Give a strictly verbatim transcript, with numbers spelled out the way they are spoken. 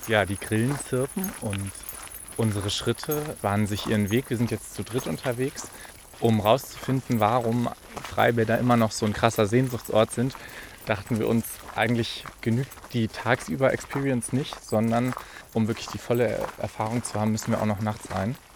Ja, die Grillen zirpen und unsere Schritte bahnen sich ihren Weg. Wir sind jetzt zu dritt unterwegs, um rauszufinden, warum Freibäder immer noch so 'n krasser Sehnsuchtsort sind. Dachten wir uns, eigentlich genügt die Tagsüber-Experience nicht, sondern um wirklich die volle Erfahrung zu haben, müssen wir auch noch nachts rein.